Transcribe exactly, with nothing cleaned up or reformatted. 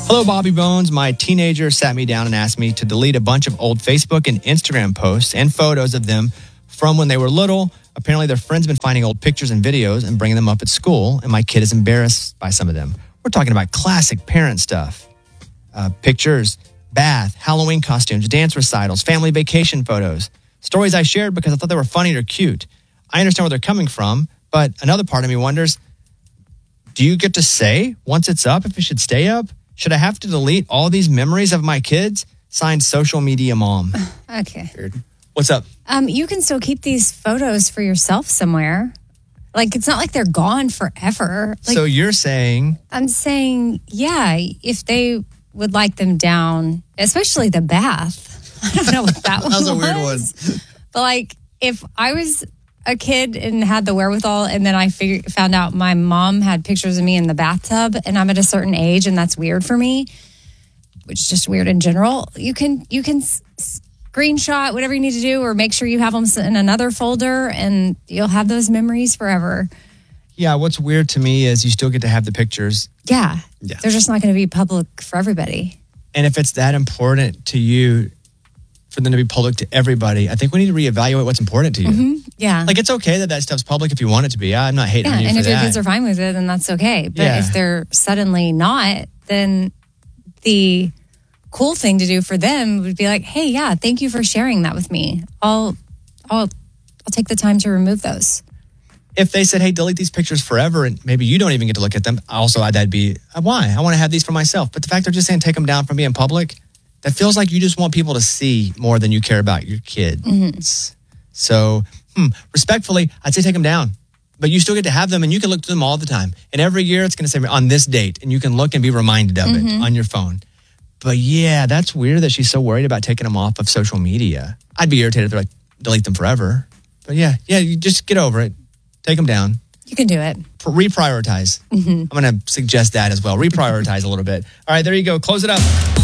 Hello, Bobby Bones. My teenager sat me down and asked me to delete a bunch of old Facebook and Instagram posts and photos of them from when they were little. Apparently, their friends have been finding old pictures and videos and bringing them up at school, and my kid is embarrassed by some of them. We're talking about classic parent stuff. Uh, pictures, bath, Halloween costumes, dance recitals, family vacation photos. Stories I shared because I thought they were funny or cute. I understand where they're coming from, but another part of me wonders, do you get to say once it's up if it should stay up? Should I have to delete all these memories of my kids? Signed, Social Media Mom. Okay. What's up? Um, you can still keep these photos for yourself somewhere. Like, it's not like they're gone forever. Like, so you're saying... I'm saying, yeah, if they would like them down, especially the bath. I don't know what that one was. That was a weird one. But, like, if I was a kid and had the wherewithal, and then I figured, found out my mom had pictures of me in the bathtub, and I'm at a certain age, and that's weird for me, which is just weird in general, you can you can s- screenshot whatever you need to do, or make sure you have them in another folder, and you'll have those memories forever. Yeah, what's weird to me is you still get to have the pictures. Yeah, Yeah. they're just not going to be public for everybody. And if it's that important to you for them to be public to everybody, I think we need to reevaluate what's important to you. Mm-hmm. Yeah. Like, it's okay that that stuff's public if you want it to be. I'm not hating Yeah, on you and for if your that. kids are fine with it, then that's okay. But Yeah. if they're suddenly not, then the cool thing to do for them would be like, hey, yeah, thank you for sharing that with me. I'll, I'll, I'll take the time to remove those. If they said, hey, delete these pictures forever, and maybe you don't even get to look at them, also, that'd be, why? I want to have these for myself. But the fact they're just saying take them down from being public, that feels like you just want people to see more than you care about your kids. Mm-hmm. So, hmm, respectfully, I'd say take them down. But you still get to have them, and you can look through them all the time. And every year, it's going to say on this date, and you can look and be reminded of Mm-hmm. it on your phone. But yeah, that's weird that she's so worried about taking them off of social media. I'd be irritated if they're like, delete them forever. But yeah, yeah, you just get over it. Take them down. You can do it. Reprioritize. Mm-hmm. I'm going to suggest that as well. Reprioritize a little bit. All right, there you go. Close it up.